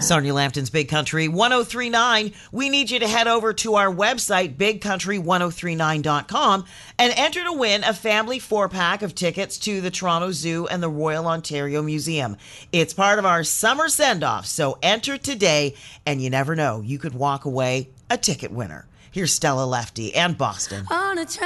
Sonia Lampton's Big Country 1039. We need you to head over to our website, bigcountry1039.com, and enter to win a family 4-pack of tickets to the Toronto Zoo and the Royal Ontario Museum. It's part of our summer send-off, so enter today, and you never know, you could walk away a ticket winner. Here's Stella Lefty and Boston.